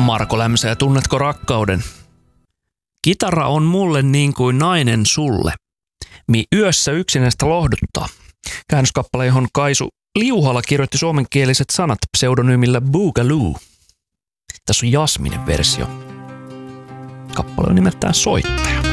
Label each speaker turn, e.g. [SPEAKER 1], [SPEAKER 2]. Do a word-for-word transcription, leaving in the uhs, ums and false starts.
[SPEAKER 1] Marko Lämsä ja tunnetko rakkauden? Kitara on mulle niin kuin nainen sulle. Mi yössä yksinäistä lohduttaa. Käännöskappale, johon Kaisu Liuhala kirjoitti suomenkieliset sanat pseudonyymillä Boogaloo. Tässä on Jasminen versio. Kappale on nimeltään Soittaja.